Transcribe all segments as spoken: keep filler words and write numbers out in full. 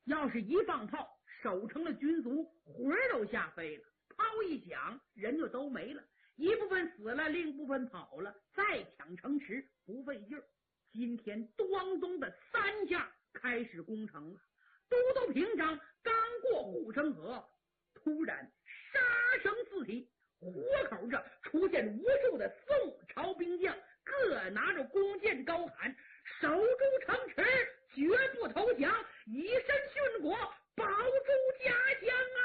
要是一放炮，守城的军卒魂儿都吓飞了，炮一响，人就都没了，一部分死了，另一部分跑了，再抢城池不费劲儿。今天咣咚的三下开始攻城了。都督平章刚过护城河，突然杀声四起，活口着出现无数的宋朝兵将，各拿着弓箭高喊：守住城池，绝不投降，以身殉国，保住家乡啊！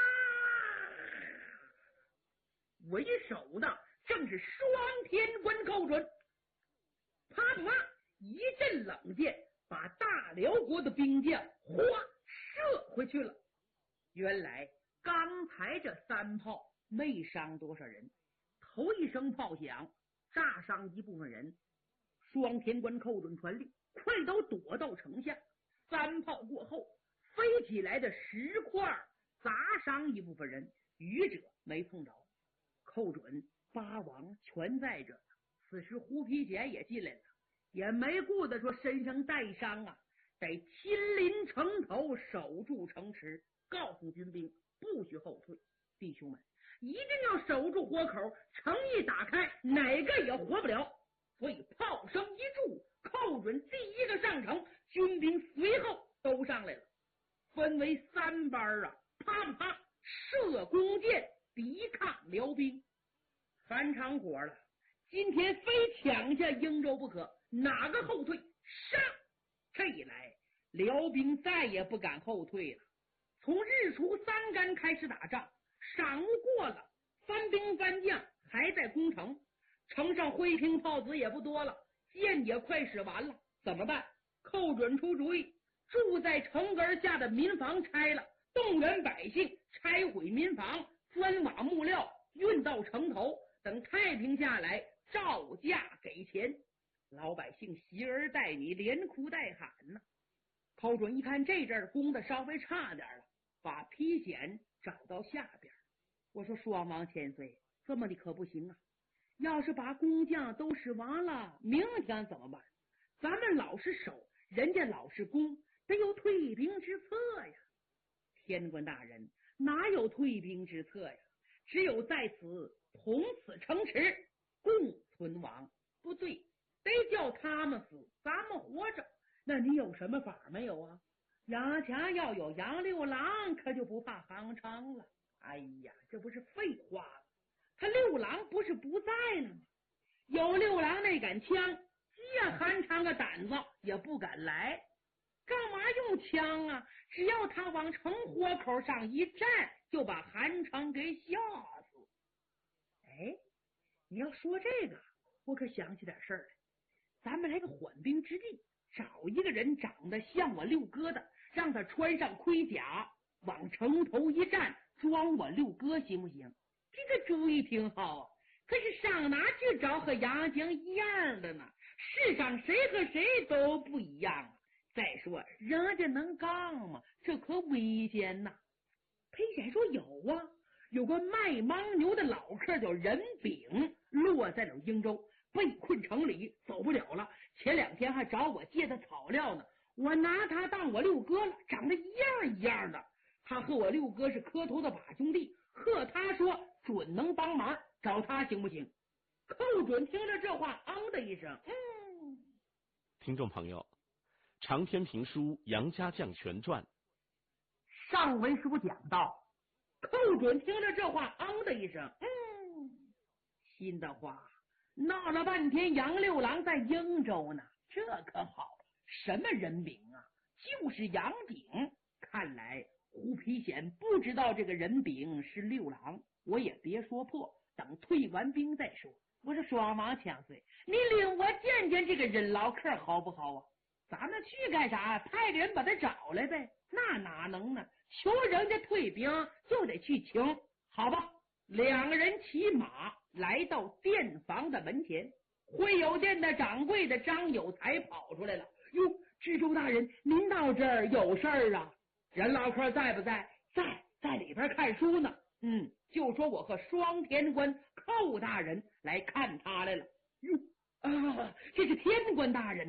为首的正是双天关寇准，啪啪一阵冷箭，把大辽国的兵将哗射回去了。原来刚才这三炮没伤多少人，头一声炮响，炸伤一部分人。双天关寇准传令，快都躲到城下。三炮过后，飞起来的石块砸伤一部分人，余者没碰着。寇准八王全在这，此时胡皮简也进来了，也没顾得说身上带伤啊，得亲临城头守住城池，告诉军兵不许后退。弟兄们，一定要守住活口，城一打开，哪个也活不了。所以炮声一住，寇准第一个上城，军兵随后都上来了，分为三班啊，啪啪射弓箭抵抗辽兵。翻场火了，今天非抢下英州不可，哪个后退杀！这一来，辽兵再也不敢后退了。从日出三竿开始打仗，晌午过了，番兵番将还在攻城，城上灰瓶炮子也不多了，箭也快使完了，怎么办？寇准出主意，住在城根下的民房拆了，动员百姓拆毁民房，砖瓦木料运到城头，等太平下来照价给钱。老百姓携儿带女，连哭带喊呢。寇准一看这阵攻的稍微差点了，把皮险找到下边。我说双王千岁，这么的可不行啊，要是把工匠都使完了，明天怎么办？咱们老是守，人家老是攻，得有退兵之策呀。天官大人，哪有退兵之策呀？只有在此同此城池，共存亡。不对，得叫他们死，咱们活着。那你有什么法没有啊？杨强要有杨六郎，可就不怕韩昌了。哎呀，这不是废话吗？他六郎不是不在了吗？有六郎那杆枪，借韩昌个胆子也不敢来。干嘛用枪啊？只要他往城活口上一站，就把韩昌给吓死。哎，你要说这个，我可想起点事儿来。咱们来个缓兵之计，找一个人长得像我六哥的，让他穿上盔甲，往城头一站，装我六哥，行不行？这个主意挺好啊，可是上哪去找和杨江一样的呢？世上谁和谁都不一样啊。再说人家能杠吗？这可危险呐。裴显说有啊，有个卖牦牛的老客叫任炳，落在了英州，被困城里走不了了。前两天还找我借的草料呢，我拿他当我六哥了，长得一样一样的。他和我六哥是磕头的把兄弟，和他说准能帮忙，找他行不行？寇准听了这话，嗯的一声，嗯。 听众朋友，长篇评书《杨家将全传》 上文书讲到，寇准听了这话，嗯的一声，嗯。心的话，闹了半天杨六郎在英州呢，这可好了，什么人名啊？就是杨炳。看来胡皮显不知道这个人炳是六郎，我也别说破，等退完兵再说。我说双王千岁，你领我见见这个任老客好不好啊？咱们去干啥？派个人把他找来呗。那哪能呢？求人家退兵就得去请，好吧？两个人骑马来到店房的门前，会友店的掌柜的张有才跑出来了。哟，知州大人，您到这儿有事儿啊？任老客在不在？在，在里边看书呢。嗯，就说我和双天官寇大人来看他来了。哟啊，这是天官大人呐、啊！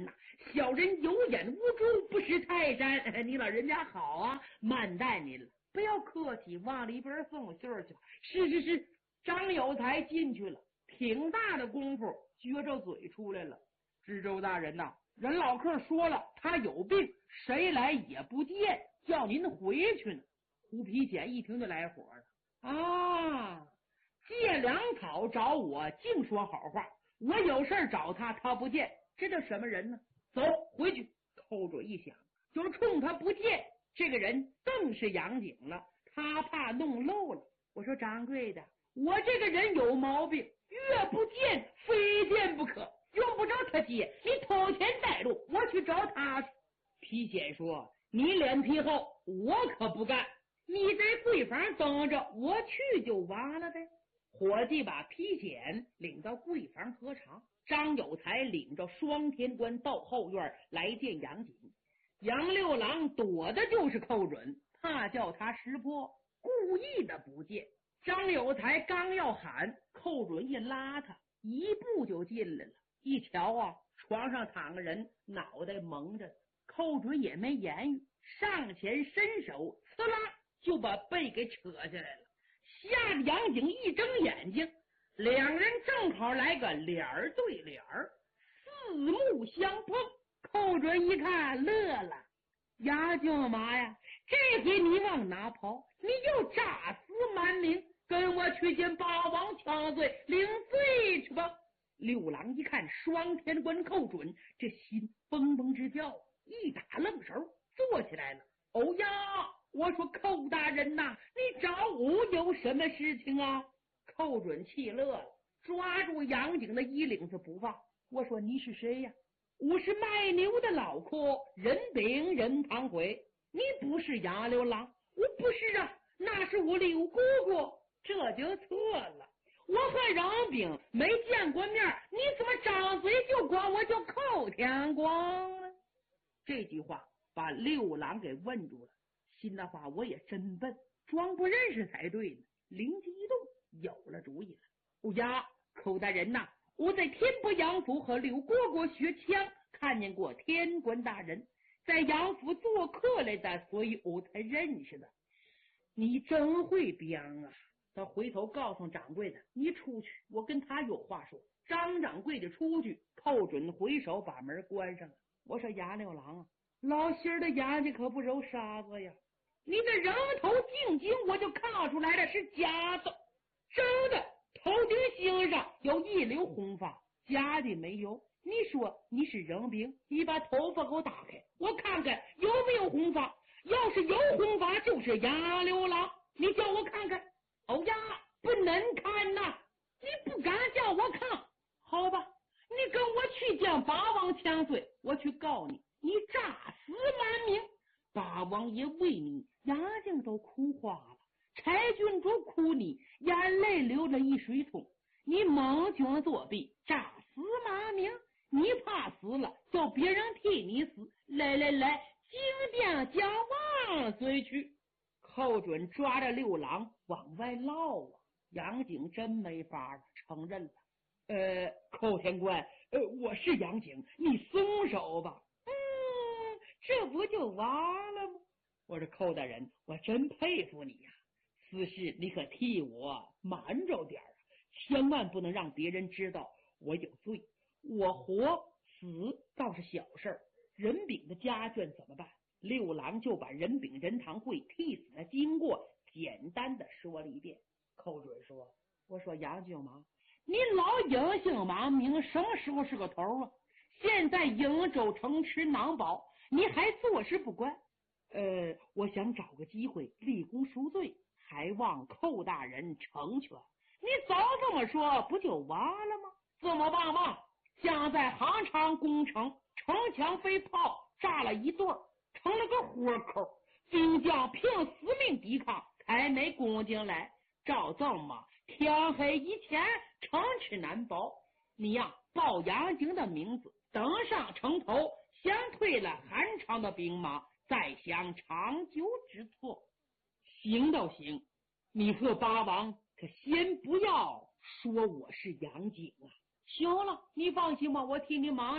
小人有眼无珠，不识泰山。你老人家好啊，慢待您了，不要客气，往里边送信儿去。是是是。张有才进去了，挺大的功夫，撅着嘴出来了。知州大人呐、啊，人老客说了，他有病，谁来也不见，叫您回去呢。胡皮简一听就来火了啊！借粮草找我，净说好话。我有事找他，他不见，这叫什么人呢？走，回去。抠嘴一想，就是冲他不见，这个人更是杨景了，他怕弄漏了。我说掌柜的，我这个人有毛病，越不见非见不可，用不着他接，你偷钱带路，我去找他去。皮简说：“你脸皮厚，我可不干，你在柜房等着，我去就完了呗。”伙计把皮简领到柜房喝茶，张有才领着双天官到后院来见杨景。杨六郎躲的就是寇准，怕叫他识破，故意的不见。张有才刚要喊，寇准一拉他，一步就进来了。一瞧啊，床上躺个人，脑袋蒙着，寇准也没言语，上前伸手，呲啦就把背给扯下来了，吓得杨景一睁眼睛，两人正好来个脸儿对脸儿，四目相碰。寇准一看乐了：“杨舅妈呀，这回你往哪跑？你又诈死瞒名，跟我去见八王枪罪，领罪去吧！”六郎一看双天官寇准，这心蹦蹦直跳，一打愣手坐起来了。“哦呀，我说寇大人呐、啊，你找我有什么事情啊？”寇准气乐了，抓住杨景的衣领子不放。我说：“你是谁呀？”“我是卖牛的老阔，人饼人堂回。”“你不是杨六郎？”“我不是啊，那是我刘姑姑。”这就错了，我和人饼没见过面，你怎么张嘴就管我叫寇天光呢？这句话把六郎给问住了，心的话我也真笨，装不认识才对呢。灵机一动，有了主意了。“哦呀，寇大人呐、啊，我在天波杨府和刘蝈蝈学枪，看见过天官大人，在杨府做客来的，所以我才认识的。”“你真会编啊！”他回头告诉掌柜的：“你出去，我跟他有话说。”张掌柜的出去，寇准回手把门关上了。我说：“杨六郎啊，老心儿的眼睛可不揉沙子呀！你的人头净金我就看出来了是假的，真的头顶星上有一绺红发，假的没有。你说你是人兵，你把头发给我打开，我看看有没有红发。要是有红发，就是杨六郎，你叫我看看。”“哦呀，不能看呐、啊！你不敢叫我看，好吧？你跟我去见八王枪罪，我去告你，你诈死瞒名。八王爷为你眼睛都哭花了，柴郡主哭你眼泪流了一水桶。你蒙君作弊，诈死瞒名，你怕死了，叫别人替你死。来来来，金殿将万岁去！”寇准抓着六郎往外捞啊，杨景真没法了，承认了。呃，寇天官，呃，我是杨景，你松手吧。嗯，这不就完了吗？我说寇大人，我真佩服你呀、啊，此事你可替我瞒着点啊，千万不能让别人知道我有罪。我活死倒是小事儿，人饼的家眷怎么办？六郎就把人饼人堂会替死的经过简单的说了一遍。寇准说：“我说杨舅妈，你老隐姓埋名，什么时候是个头啊？现在瀛州城池囊宝，你还坐视不管？呃，我想找个机会立功赎罪，还望寇大人成全。你早这么说，不就完了吗？这么办吧，将在杭昌攻城，城墙飞炮炸了一对儿，成了个活口，兵将凭死命抵抗，才没攻进来。照这么，天黑以前城池难保。你呀，报杨景的名字，登上城头，先退了韩昌的兵马，再想长久之策。行都行，你和八王可先不要说我是杨景啊。行了，你放心吧，我替你忙着。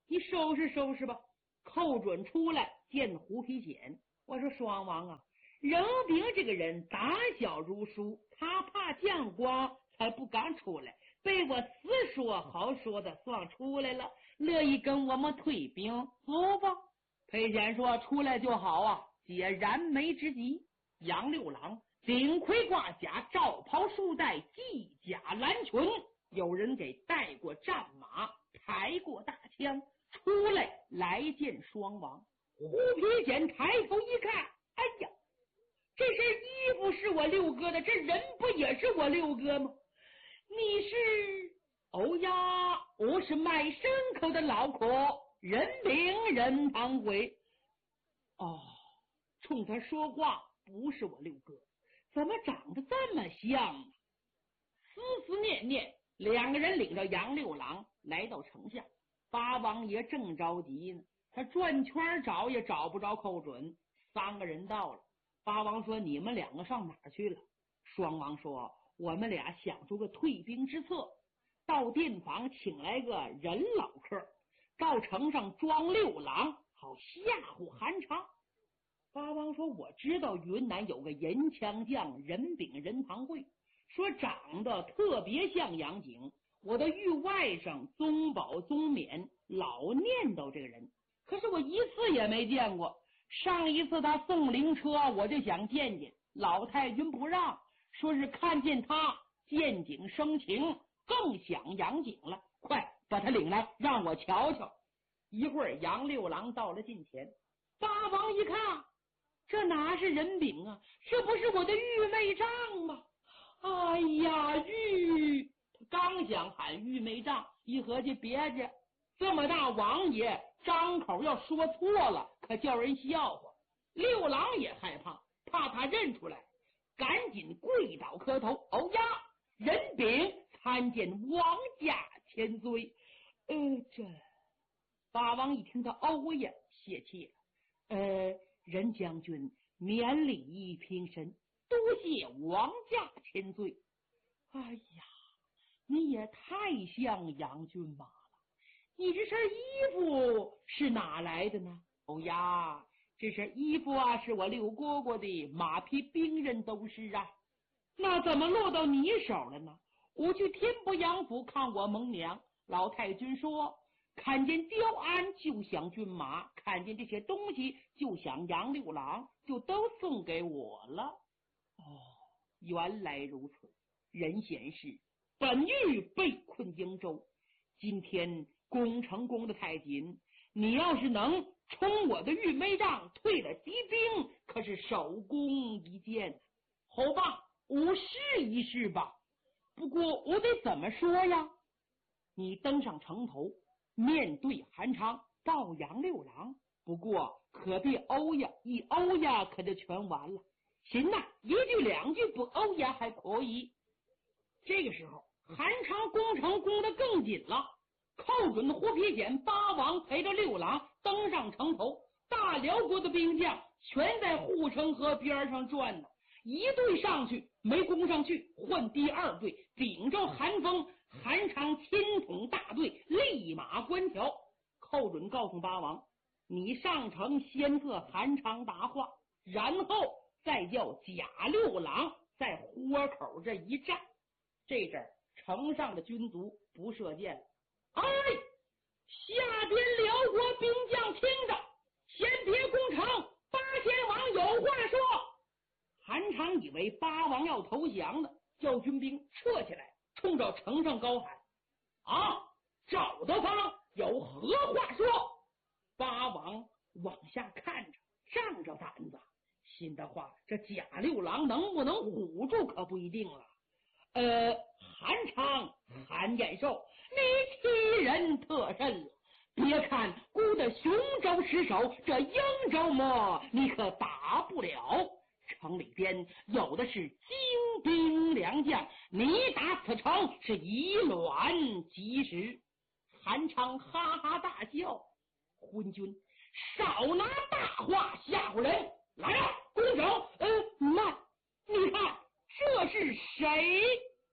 你收拾收拾吧。寇准出来见胡皮简，我说双王啊，任炳这个人胆小如鼠，他怕将光才不敢出来，被我死说好说的算出来了，乐意跟我们退兵，走吧。裴简说出来就好啊，解燃眉之急。杨六郎顶盔挂甲，罩袍束带，系甲蓝裙，有人给带过战马，抬过大枪，出来来见双王。胡皮简抬头一看，哎呀，这身衣服是我六哥的，这人不也是我六哥吗？你是？哦呀，我是卖牲口的老苦任炳任堂魁。哦，冲他说话不是我六哥，怎么长得这么像呢？思思念念，两个人领着杨六郎来到城下。八王爷正着急呢，他转圈找也找不着寇准。三个人到了，八王说你们两个上哪儿去了？双王说我们俩想出个退兵之策，到店房请来个人老客，到城上装六郎，好吓唬韩昌。八王说我知道云南有个银枪将任炳任堂会，说长得特别像杨景，我的狱外甥宗保宗勉老念叨这个人，可是我一次也没见过。上一次他送灵车，我就想见见，老太君不让，说是看见他见景生情，更想杨景了。快把他领来，让我瞧瞧。一会儿杨六郎到了近前，八王一看，这哪是人饼啊，这不是我的玉妹丈吗？哎呀，玉！刚想喊玉妹丈，一合计别介，这么大王爷张口要说错了，可叫人笑话。六郎也害怕，怕他认出来，赶紧跪倒磕头。哦呀，任炳参见王家千岁。呃，这八王一听他哦呀，泄气了。呃，任将军免礼平身，多谢王家千岁。哎呀，你也太像杨军马了，你这身衣服是哪来的呢？哦呀，这身衣服啊，是我六哥哥的，马匹兵刃都是啊。那怎么落到你手了呢？我去天不阳府看我蒙娘，老太君说看见雕鞍就想军马，看见这些东西就想杨六郎，就都送给我了。哦，原来如此。任贤士本欲被困荆州，今天攻城攻的太紧，你要是能冲我的玉梅帐退了敌兵，可是首功一件。好吧，我试一试吧，不过我得怎么说呀？你登上城头，面对韩昌报杨六郎，不过可别欧呀，一欧呀可就全完了。行呐，一句两句不欧呀还可以。这个时候韩昌攻城攻得更紧了，寇准、胡皮简、八王陪着六郎登上城头，大辽国的兵将全在护城河边上转呢。一队上去没攻上去，换第二队，顶着寒风，韩昌亲统大队立马关桥。寇准告诉八王，你上城先策韩昌答话，然后再叫贾六郎在豁口这一站。这阵城上的军卒不射箭了。哎，下边辽国兵将听着，先别攻城，八千王有话说。韩昌以为八王要投降呢，叫军兵撤起来，冲着城上高喊：啊，赵德芳有何话说？八王往下看着，仗着胆子，心的话，这贾六郎能不能唬住可不一定了。呃，韩昌、韩延寿，你欺人特甚了。别看孤的雄州失守，这英州么，你可打不了。城里边有的是精兵良将，你打此城是以卵击石。韩昌哈哈大笑：昏君，少拿大话吓唬人！来啊，攻城！呃，慢，你看这是谁？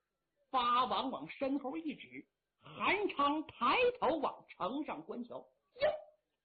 八王往身后一指，韩昌抬头往城上观瞧，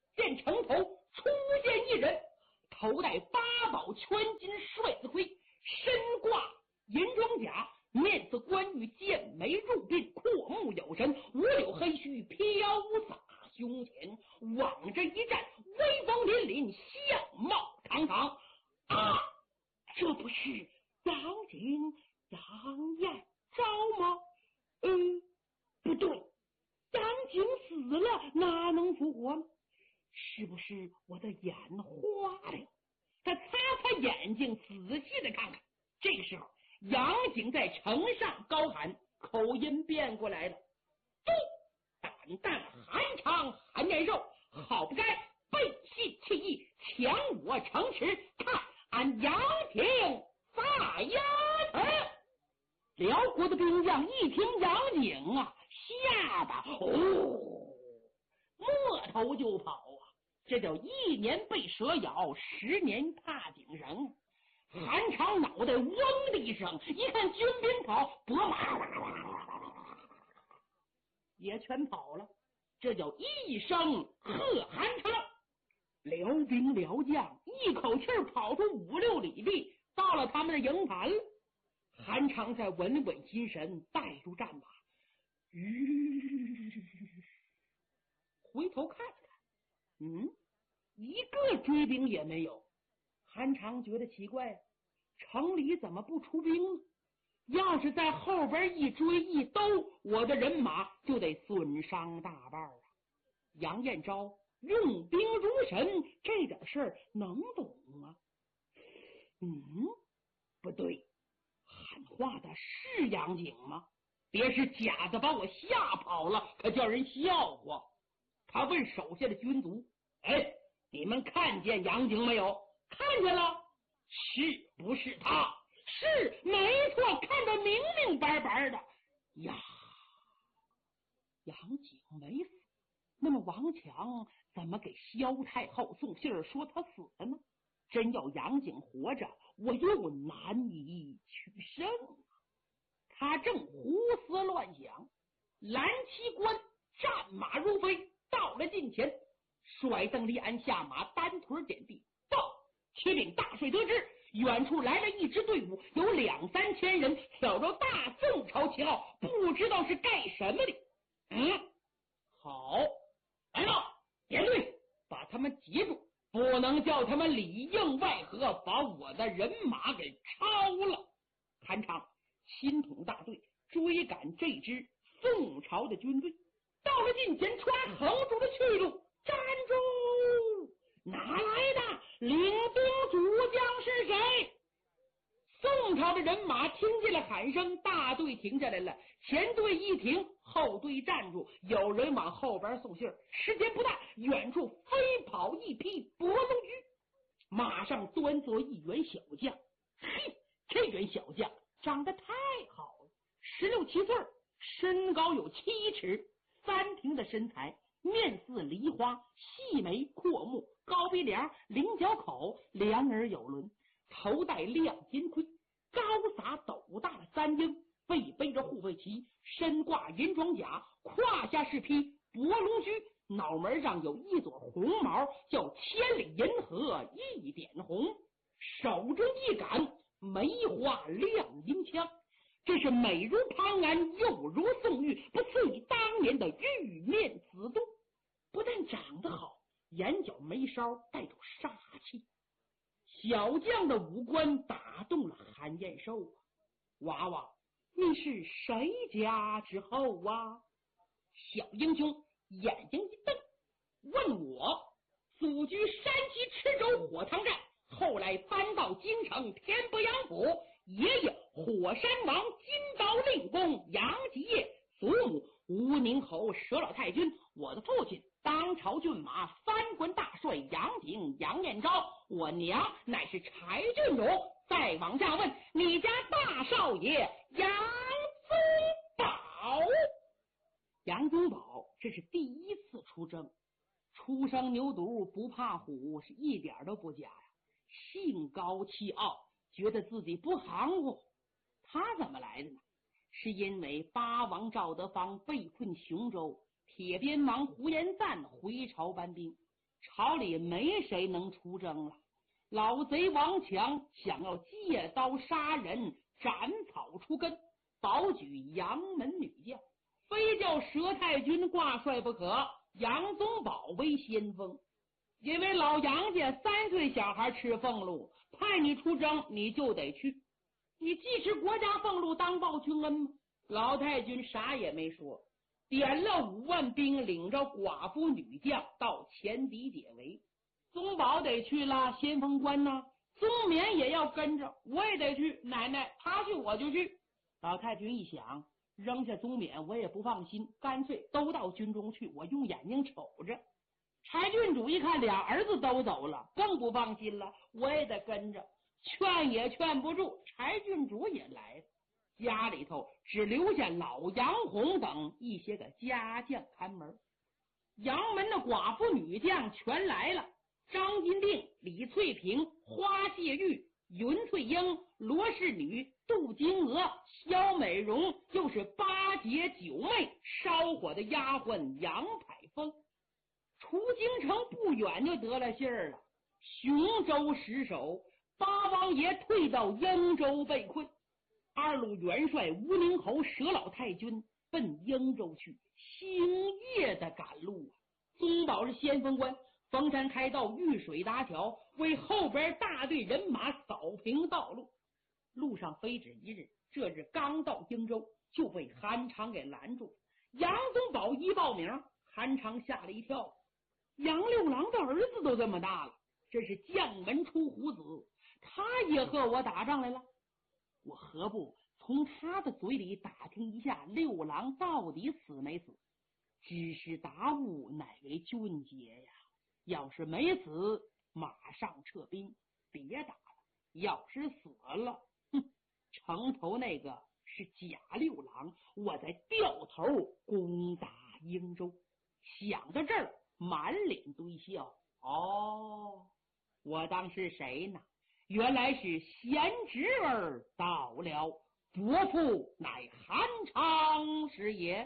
见城头出现一人，头戴八宝全金帅子盔，身挂银装甲，面色冠玉，剑眉入鬓，阔目有神，五柳黑须飘洒胸前，往这一站，威风凛凛，相貌堂堂。啊，这不是杨景、杨彦昭吗？嗯，不对，杨景死了，哪能复活呢？是不是我的眼花了？他擦擦眼睛，仔细的看看。这个时候，杨景在城上高喊，口音变过来了：“都胆大韩昌、韩延寿，好不该背信弃义，抢我城池！看俺杨廷发呀！”辽国的兵将一听杨景啊，吓得哦，摸头就跑啊！这叫一年被蛇咬，十年怕井绳。韩昌脑袋嗡的一声，一看军兵跑，脖也全跑了。这叫一声喝韩昌。辽兵辽将一口气跑出五六里地，到了他们的营盘了。韩昌在稳稳心神，带住战马，吁，回头看了看，嗯，一个追兵也没有。韩昌觉得奇怪，城里怎么不出兵呢？要是在后边一追一兜，我的人马就得损伤大半啊！杨彦昭用兵如神，这点事儿能懂吗？嗯，不对，喊话的是杨景吗？别是假的把我吓跑了，可叫人笑话。他问手下的军卒：“哎，你们看见杨景没有？”“看见了。”“是不是他？”“是，没错，看得明明白白的。”呀，杨景没死，那么王强怎么给萧太后送信儿说他死了呢？真要杨景活着，我又难以取胜啊！他正胡思乱想，蓝旗官战马如飞，到了近前，甩蹬离鞍下马，单腿点地，报！启禀大帅得知，远处来了一支队伍，有两三千人，挑着大宋朝旗号，不知道是干什么的。嗯，好，来了，点队，把他们截住，不能叫他们里应外合，把我的人马给抄了。韩昌心统大队追赶这支宋朝的军队，到了近前，歘横住了去路，站住！哪来的？领兵主将是谁？宋朝的人马听见了喊声，大队停下来了，前队一停，后队站住，有人往后边送信儿。时间不大，远处飞跑一匹伯龙驹，马上端坐一员小将。嘿，这员小将长得太好了，十六七岁，身高有七尺，三庭的身材，面似梨花，细眉阔目，高鼻梁，菱角口，两耳有轮，头戴亮金盔，高撒斗大的三鹰，背背着护卫旗，身挂银装甲，胯下是匹伯龙驹，脑门上有一撮红毛，叫千里银河一点红，手中一杆梅花亮银枪，这是美如庞安，又如宋玉，不次于当年的玉面紫都。不但长得好，眼角眉梢带着杀气。小将的五官打动了韩彦寿啊！娃娃，你是谁家之后啊？小英雄眼睛一瞪，问我祖居山西池州火塘寨，后来搬到京城天波阳府，爷爷火山王金刀令公杨继业，祖母吴宁侯佘老太君，我的父亲当朝骏马藩官大帅杨景杨彦昭，我娘乃是柴郡主。再往下问你家大少爷杨宗保。杨宗保这是第一次出征，初生牛犊不怕虎，是一点都不假呀，兴高气傲，觉得自己不含糊。他怎么来的呢？是因为八王赵德芳被困雄州，铁鞭王胡延赞回朝搬兵， 朝里没谁能出征了。老贼王强想要借刀杀人，斩草除根，保举杨门女将，非叫佘太君挂帅不可。杨宗保为先锋，因为老杨家三岁小孩吃俸禄，派你出征你就得去，你既吃国家俸禄当报君恩吗？老太君啥也没说，点了五万兵，领着寡妇女将到前敌解围。宗保得去了，先锋官呢？宗冕也要跟着，我也得去。奶奶他去我就去。老太君一想，扔下宗冕我也不放心，干脆都到军中去，我用眼睛瞅着。柴郡主一看俩儿子都走了，更不放心了，我也得跟着。劝也劝不住，柴郡主也来了。家里头只留下老杨红等一些个家将看门。杨门的寡妇女将全来了，张金定、李翠萍、花谢玉、云翠英、罗氏女、杜金娥、萧美容，又是八姐九妹烧火的丫鬟杨彩凤。出京城不远就得了信儿了，雄州失守，八王爷退到英州被困，二路元帅吴宁侯佘老太君奔英州去，星夜的赶路啊。宗保是先锋官，逢山开道，遇水搭桥，为后边大队人马扫平道路。路上非止一日，这日刚到英州，就被韩常给拦住。杨宗保一报名，韩常吓了一跳，杨六郎的儿子都这么大了，这是将门出虎子，他也和我打仗来了，我何不从他的嘴里打听一下六郎到底死没死？知识达悟乃为俊杰呀，要是没死，马上撤兵，别打了；要是死了，哼，城头那个是假六郎，我再掉头攻打英州。想到这儿，满脸堆笑。哦，我当是谁呢？原来是贤侄儿到了，伯父乃韩常师也。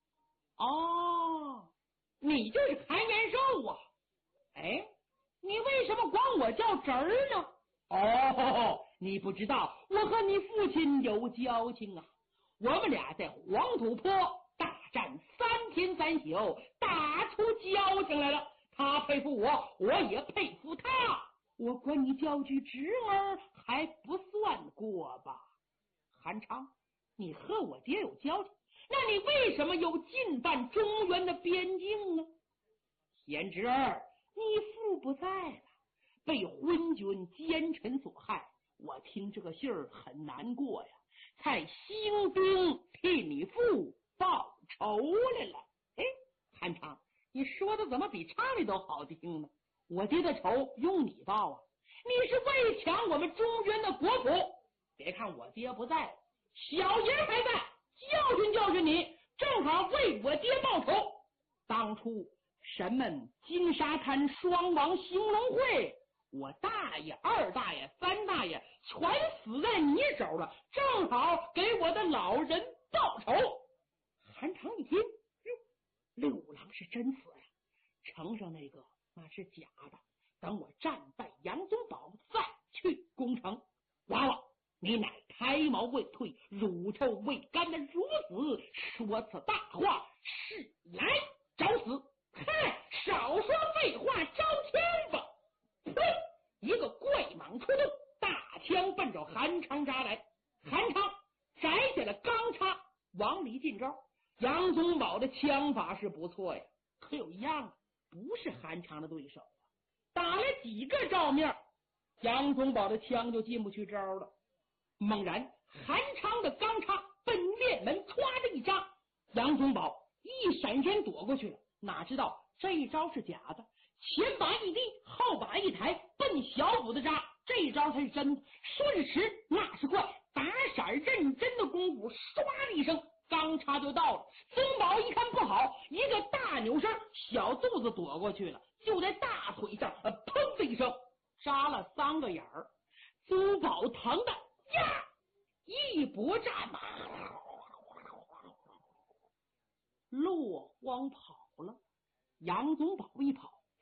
哦，你就是韩元寿啊！哎，你为什么管我叫侄儿呢？哦，你不知道，我和你父亲有交情啊！我们俩在黄土坡大战三天三宿，打出交情来了。他佩服我，我也佩服他。我管你叫句侄儿还不算过吧？韩常，你和我爹有交情，那你为什么又进犯中原的边境呢？贤侄儿，你父不在了，被昏君奸臣所害，我听这个信儿很难过呀，才兴兵替你父报仇来了。哎，韩常，你说的怎么比唱的都好听呢？我爹的仇用你报啊？你是为抢我们中原的国土。别看我爹不在，小爷还在，教训教训你，正好为我爹报仇。当初神们金沙滩双王兴隆会，我大爷、二大爷、三大爷全死在你手了，正好给我的老人报仇。韩常一听，六郎是真死了，城上那个那是假的，等我战败杨宗保再去攻城。娃娃，你乃开毛未退，乳臭未干的孺子，说此大话是来找死！嗨，少说废话，招天吧！呸！一个怪蟒出动，大枪奔着韩常扎来。韩常摘下了钢叉，往里进招。杨宗保的枪法是不错呀，可有一样，不是韩常的对手啊。打了几个照面，杨宗保的枪就进不去招了。猛然，韩常的钢叉奔面门歘的一扎，杨宗保一闪身躲过去了。哪知道这一招是假的，前把一低，后把一抬，奔小腹的扎，这一招才是真的。说是迟，那是快，打闪认真的功夫，唰的一声，钢叉就到了。宗保一看不好，一个大扭身，小肚子躲过去了，就在大腿上呃砰的一声扎了三个眼儿。宗保疼的呀一搏战马落荒跑了。杨宗保一跑，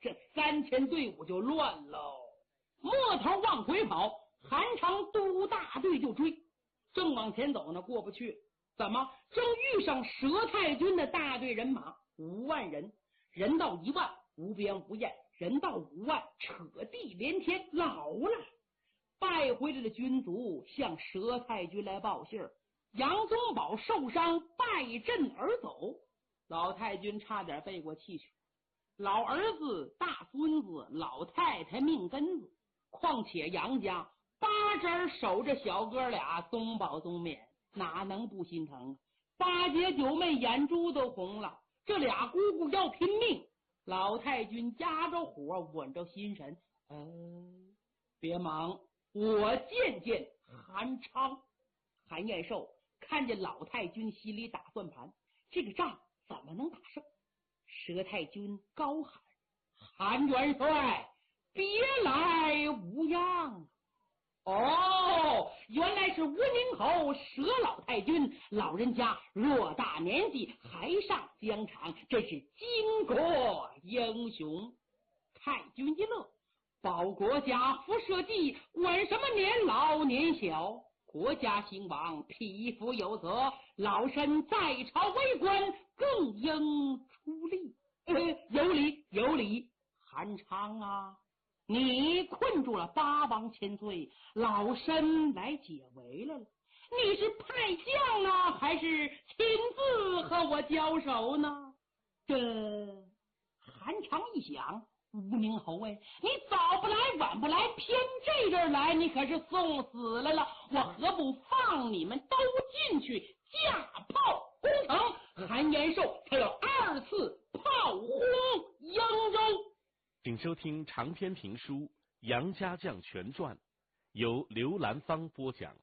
这三千队伍就乱喽。摸头往回跑，韩昌督大队就追，正往前走呢，过不去。怎么？正遇上佘太君的大队人马，五万人，人到一万无边无沿，人到五万扯地连天，老了。败回来的军卒向佘太君来报信儿，杨宗保受伤败阵而走，老太君差点背过气去。老儿子、大孙子、老太太命根子，况且杨家八针守着小哥俩，宗保宗勉哪能不心疼？八姐九妹眼珠都红了，这俩姑姑要拼命。老太君夹着火，稳着心神，嗯，别忙，我见见韩昌。韩彦寿看见老太君，心里打算盘，这个仗怎么能打胜？佘太君高喊：韩元帅，别来无恙！哦，原来是吴宁侯佘老太君，老人家偌大年纪还上疆场，真是巾帼英雄。太君一乐，保国家扶社稷，管什么年老年小？国家兴亡，匹夫有责，老身在朝为官，更应出力。呃，有理有理，韩昌啊，你困住了八王千岁，老身来解围来了。你是派将呢，还是亲自和我交手呢？这韩昌一想，吴宁侯哎，你早不来晚不来，偏这阵来，你可是送死来了。我何不放你们都进去，架炮攻城？韩延寿他要二次炮轰扬州。 请收听长篇评书《杨家将全传》，由刘兰芳播讲。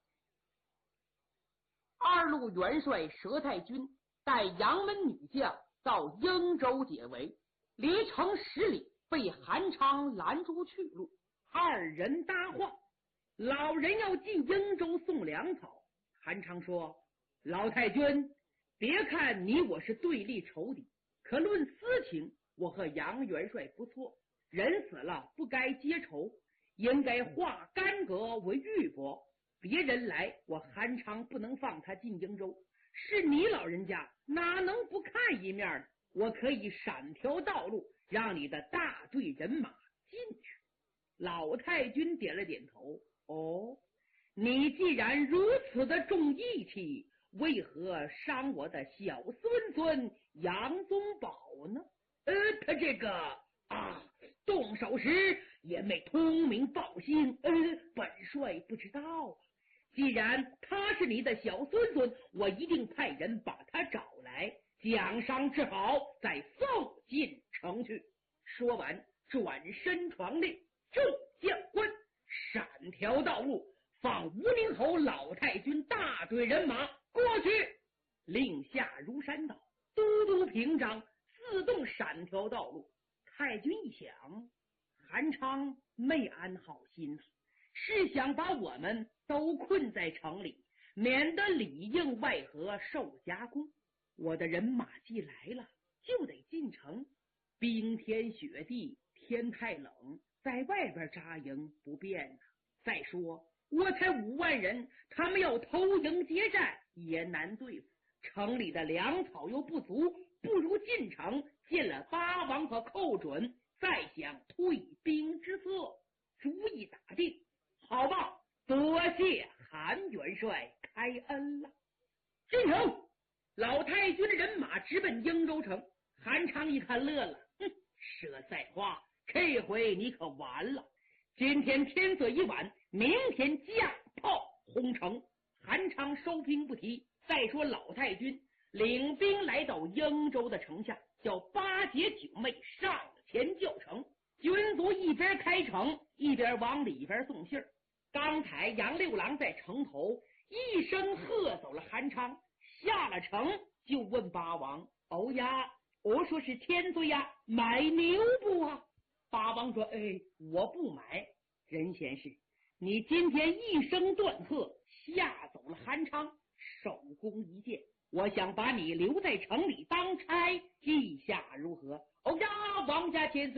二路元帅佘太君带杨门女将到英州解围，离城十里，被韩昌拦住去路。二人搭话，老人要进英州送粮草。韩昌说：老太君，别看你我是对立仇敌，可论私情，我和杨元帅不错。人死了不该结仇，应该化干戈为玉帛。别人来，我韩昌不能放他进英州，是你老人家哪能不看一面呢？我可以闪条道路，让你的大队人马进去。老太君点了点头。哦，你既然如此的重义气，为何伤我的小孙孙杨宗保呢？呃，他这个啊，动手时也没通明报信，呃，本帅不知道啊。既然他是你的小孙孙，我一定派人把他找来，奖伤治好，再送进城去。说完，转身传令，众将官闪条道路，放吴宁侯老太君大队人马过去。令下如山倒，都督平章自动闪条道路。太君一想，韩昌没安好心思，是想把我们都困在城里，免得里应外合受加工。我的人马既来了，就得进城。冰天雪地，天太冷，在外边扎营不便呢。再说我才五万人，他们要偷营劫寨也难对付。城里的粮草又不足，不如进城，见了八王可寇准，再想退兵之策。主意打定，好吧，多谢韩元帅开恩了。进城，老太君的人马直奔英州城。韩昌一看乐了，哼，佘赛花，这回你可完了。今天天色已晚，明天架炮轰城。韩昌收兵不提。再说老太君领兵来到英州的城下，叫八姐九妹上前叫城。军卒一边开城，一边往里边送信儿。刚才杨六郎在城头一声喝走了韩昌，下了城就问八王：哦呀，我说是千岁呀，买牛不啊？八王说：哎，我不买。任贤士，你今天一声断喝，吓走了韩昌，手弓一箭，我想把你留在城里当差，意下如何？哦呀，王家千岁，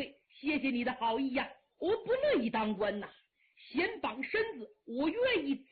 谢谢你的好意呀、我不乐意当官呐，先绑身子，我愿意